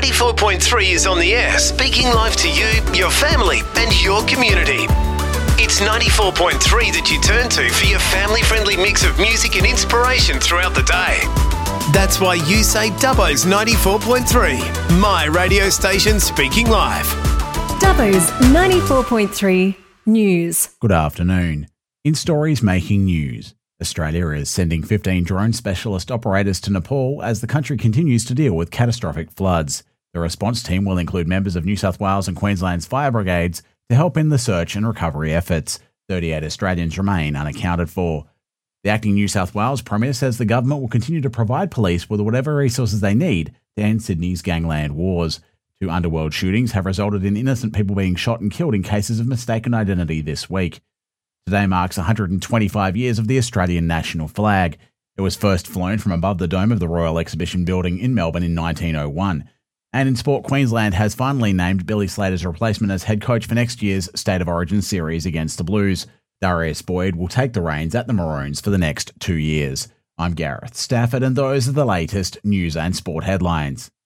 94.3 is on the air, speaking live to you, your family, and your community. It's 94.3 that you turn to for your family-friendly mix of music and inspiration throughout the day. That's why you say Dubbo's 94.3, my radio station speaking live. Dubbo's 94.3 News. Good afternoon. In stories making news, Australia is sending 15 drone specialist operators to Nepal as the country continues to deal with catastrophic floods. The response team will include members of New South Wales and Queensland's fire brigades to help in the search and recovery efforts. 38 Australians remain unaccounted for. The acting New South Wales Premier says the government will continue to provide police with whatever resources they need to end Sydney's gangland wars. 2 underworld shootings have resulted in innocent people being shot and killed in cases of mistaken identity this week. Today marks 125 years of the Australian national flag. It was first flown from above the dome of the Royal Exhibition Building in Melbourne in 1901. And in sport, Queensland has finally named Billy Slater's replacement as head coach for next year's State of Origin series against the Blues. Darius Boyd will take the reins at the Maroons for the next 2 years. I'm Gareth Stafford, and those are the latest news and sport headlines.